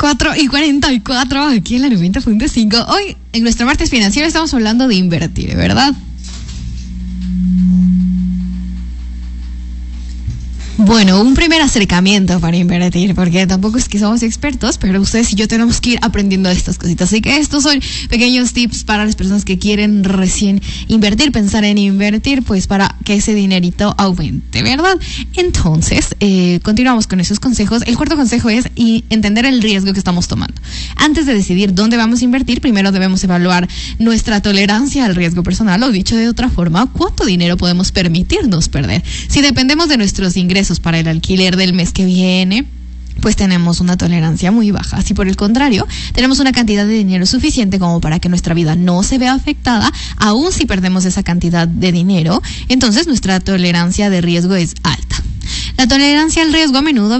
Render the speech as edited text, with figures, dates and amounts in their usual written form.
4:44 aquí en la 90.5. Hoy, en nuestro martes financiero, estamos hablando de invertir, ¿verdad? Bueno, un primer acercamiento para invertir, porque tampoco es que somos expertos, pero ustedes y yo tenemos que ir aprendiendo estas cositas. Así que estos son pequeños tips para las personas que quieren recién invertir, pensar en invertir, pues para que ese dinerito aumente, ¿verdad? Entonces, continuamos con esos consejos. El cuarto consejo es entender el riesgo que estamos tomando. Antes de decidir dónde vamos a invertir, primero debemos evaluar nuestra tolerancia al riesgo personal, o dicho de otra forma, cuánto dinero podemos permitirnos perder. Si dependemos de nuestros ingresos para el alquiler del mes que viene, pues tenemos una tolerancia muy baja. Si por el contrario, tenemos una cantidad de dinero suficiente como para que nuestra vida no se vea afectada, aun si perdemos esa cantidad de dinero, entonces nuestra tolerancia de riesgo es alta. La tolerancia al riesgo a menudo